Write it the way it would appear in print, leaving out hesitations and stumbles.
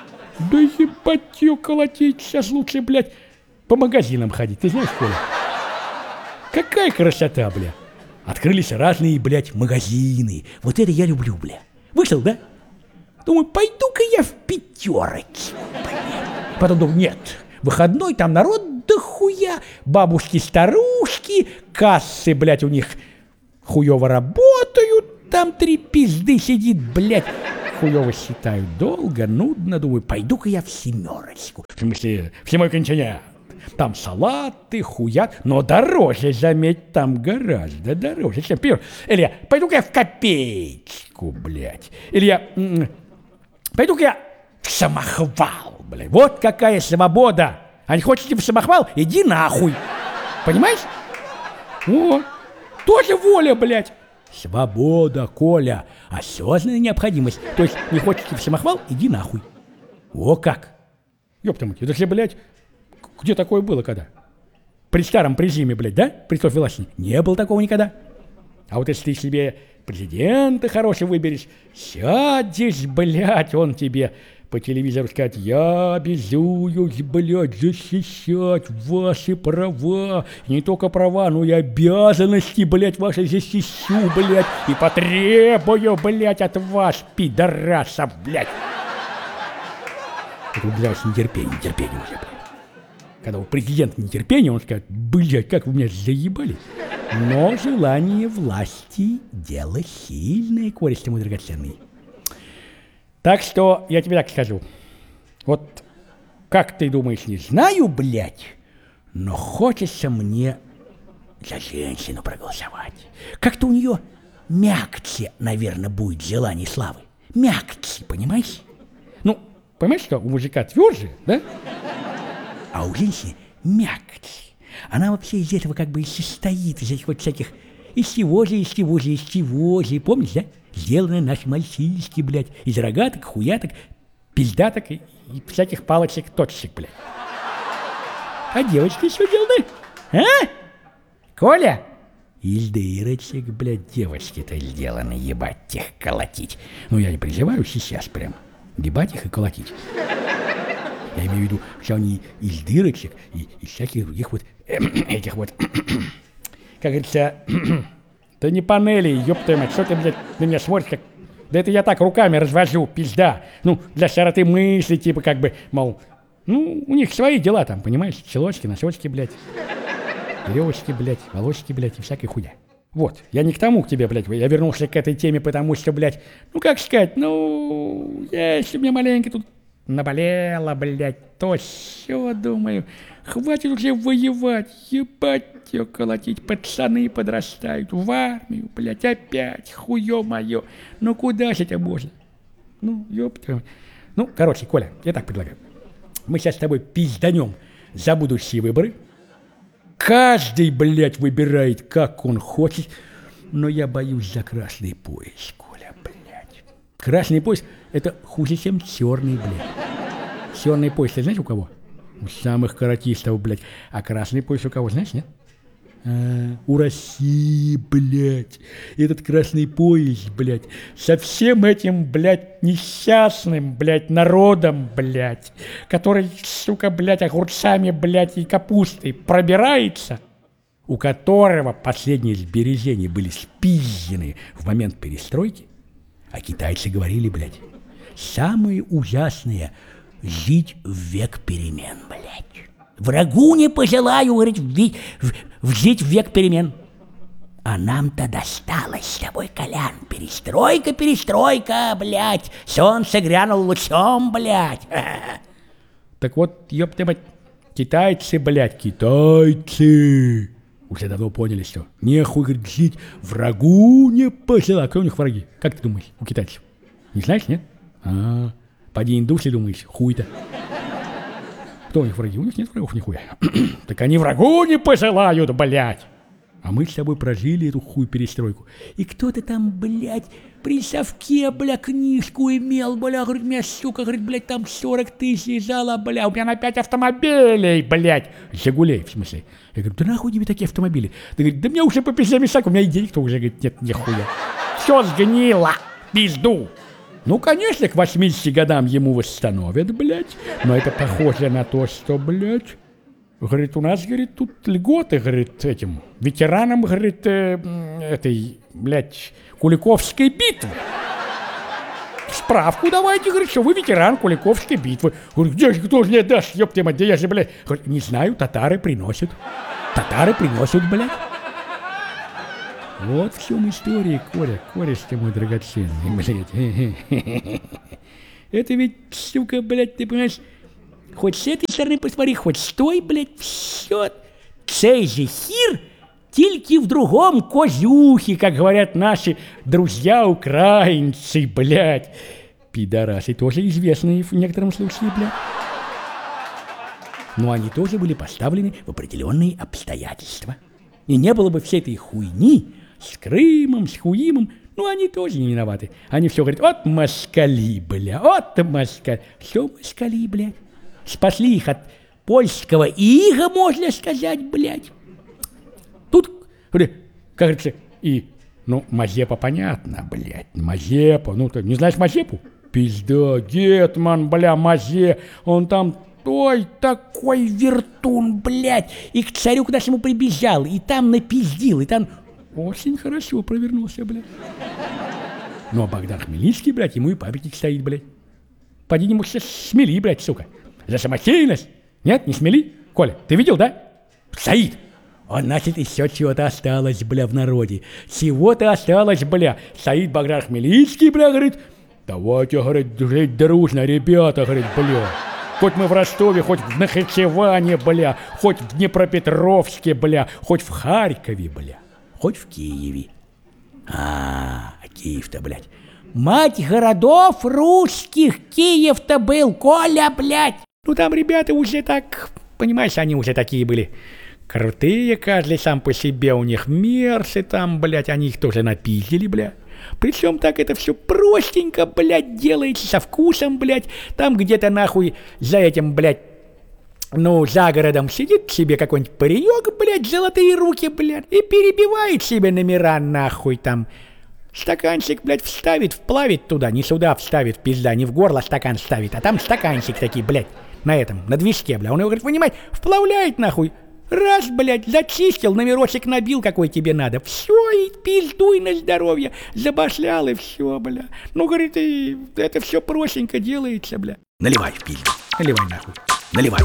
Да ебать ее колотить, сейчас лучше, блядь, по магазинам ходить, ты знаешь, Коля? Какая красота, бля. Открылись разные, блядь, магазины. Вот это я люблю, бля. Вышел, да? Думаю, пойду-ка я в пятерочку, блядь. Потом думаю, нет, выходной, там народ дохуя, бабушки-старушки, кассы, блядь, у них хуёво работают, там 3 пизды сидит, блядь. Хуёво считаю, долго, нудно, думаю, пойду-ка я в семерочку. В смысле, в седьмой континент. Там салаты, хуят, но дороже, заметь, там гораздо дороже, чем первый. Или я, пойду-ка я в копеечку, блядь. Или я, пойду-ка я в самохвал, блядь. Вот какая свобода. А не хочешь в самохвал? Иди нахуй. Понимаешь? О, тоже воля, блядь. Свобода, Коля, осознанная необходимость. То есть не хочешь в самохвал? Иди нахуй. О как. Ёпта мать, это же, блядь, где такое было когда? При старом режиме, блядь, да? При Софье Власине? Не было такого никогда. А вот если ты себе президента хорошего выберешь, сядешь, блядь, он тебе по телевизору скажет, я обязуюсь, блядь, защищать ваши права. И не только права, но и обязанности, блядь, ваши защищу, блядь. И потребую, блядь, от вас, пидорасов, блядь. Это убежалось нетерпение уже, блядь. Когда у президента нетерпение, он скажет, блядь, как вы меня заебали. Но желание власти – дело сильное, Коля, мой драгоценный. Так что я тебе так скажу. Вот как ты думаешь, не знаю, блядь, но хочется мне за женщину проголосовать. Как-то у нее мягче, наверное, будет желание славы. Мягче, понимаешь? Ну, понимаешь, что у мужика тверже, да? А у женщины мягче. Она вообще из этого как бы и состоит, из этих вот всяких из чего же, помнишь, да? Сделаны наши мальчишки, блядь, из рогаток, хуяток, пиздаток и всяких палочек-точек, блядь. А девочки что деланы? А? Коля? Из дырочек, блядь, девочки-то сделаны, ебать их колотить. Ну, я не призываю сейчас прям ебать их и колотить. Я имею в виду, что они из дырочек и из всяких других вот этих вот, как говорится, да не панели, ёб твою мать, что ты, блядь, на меня смотришь, как... Да это я так руками развожу, пизда. Ну, для широты мысли, типа, как бы, мол, ну, у них свои дела там, понимаешь, челочки, носочки, блядь, веревочки, блядь, волосики, блядь, и всякая хуйня. Вот, я не к тому к тебе, блядь, я вернулся к этой теме, потому что, блядь, ну, как сказать, ну, если мне маленько тут наболело, блядь, то все, думаю, хватит уже воевать, ебать ее колотить, пацаны подрастают в армию, блядь, опять, хуё моё, ну куда же это можно? Ну, ёпта. Ну, короче, Коля, я так предлагаю, мы сейчас с тобой пизданем за будущие выборы, каждый, блядь, выбирает, как он хочет, но я боюсь за красный пояс, Коля, блядь. Красный пояс – это хуже, чем черный, блядь. Черный пояс, ты знаешь, у кого? У самых каратистов, блядь. А красный пояс у кого, знаешь, нет? У России, блядь. Этот красный пояс, блядь, со всем этим, блядь, несчастным, блядь, народом, блядь, который, сука, блядь, огурцами, блядь, и капустой пробирается, у которого последние сбережения были спизжены в момент перестройки, а китайцы говорили, блядь, самое ужасное – жить в век перемен, блядь. Врагу не пожелаю, говорит, жить в век перемен. А нам-то досталось с тобой, Колян. Перестройка, блядь. Солнце грянул лучом, блядь. Так вот, ёпта мать, китайцы, блядь, китайцы. Уже давно поняли, что нехуй, говорит, жить, врагу не пожелаю. Кто у них враги? Как ты думаешь, у китайцев? Не знаешь, нет? Поди индусы, думаешь, хуй-то. Кто у них враги? У них нет врагов нихуя. Так они врагу не пожелают, блядь. А мы с тобой прожили эту хуй перестройку. И кто-то там, блядь, при совке, бля, книжку имел, бля, говорит, меня, сука, говорит, блядь, там 40 тысяч лежало, бля, у меня на 5 автомобилей, блядь. Жигулей, в смысле. Я говорю, да нахуй тебе такие автомобили? Ты говорит, да мне уже по 50 мешак, у меня и денег-то уже, говорит, нет, нихуя. Все сгнило, пизду. Ну, конечно, к 80 годам ему восстановят, блядь. Но это похоже на то, что, блядь, говорит, у нас, говорит, тут льготы, говорит, этим ветеранам, говорит, этой, блядь, Куликовской битвы. Справку давайте, говорит, что вы ветеран Куликовской битвы. Говорю, где же, кто же мне даст, ёпты мать, где я же, блядь. Говорит, не знаю, татары приносят. Татары приносят, блядь. Вот в чем история, Коля, Корешка мой драгоценный, блядь. Это ведь, сука, блядь, ты понимаешь, хоть с этой стороны посмотри, хоть с той, блядь, все. Цей же хир, тільки в другом козюхе, как говорят наши друзья-украинцы, блядь. Пидорасы тоже известные в некотором случае, блядь. Но они тоже были поставлены в определенные обстоятельства. И не было бы всей этой хуйни с Крымом, с Хуимом, ну, они тоже не виноваты. Они все говорят, вот москали, бля, вот москали. Все москали, блядь. Спасли их от польского ига, можно сказать, блядь. Тут, как говорится, и, ну, Мазепа понятно, блядь, Мазепа, ну, ты не знаешь Мазепу? Пизда, гетман, бля, Мазе, он там... Ой, такой вертун, блядь, и к царю к нашему прибежал, и там напиздил, и там очень хорошо провернулся, блядь. Ну, а Богдан Хмельницкий, блядь, ему и памятник стоит, блядь. Поди ему сейчас смели, блядь, сука. За самостоятельность? Нет, не смели? Коля, ты видел, да? Стоит. Он, значит, еще чего-то осталось, бля, в народе. Чего-то осталось, бля. Стоит Богдан Хмельницкий, бля, говорит, давайте, говорит, жить дружно, ребята, говорит, бля. Хоть мы в Ростове, хоть в Нахичеване, бля, хоть в Днепропетровске, бля, хоть в Харькове, бля, хоть в Киеве. Киев-то, блядь. Мать городов русских, Киев-то был, Коля, блядь. Ну там ребята уже так, понимаешь, они уже такие были крутые, каждый сам по себе, у них мерсы там, блядь, они их тоже напиздили, блядь. Причем так это все простенько, блядь, делается со вкусом, блядь. Там где-то нахуй за этим, блядь, ну, за городом сидит себе какой-нибудь паренек, блядь, золотые руки, блядь, и перебивает себе номера, нахуй, там. Стаканчик, блядь, вставит, вплавит туда, не сюда вставит, пизда, не в горло стакан ставит, а там стаканчик такие, блядь, на этом, на движке, блядь. Он его, говорит, понимаете, вплавляет, нахуй. Раз, блядь, зачистил, номерочек набил, какой тебе надо. Все, и пиздуй на здоровье. Забашлял, и все, бля. Ну, говорит, и это все простенько делается, бля. Наливай в пизду. Наливай нахуй. Наливай.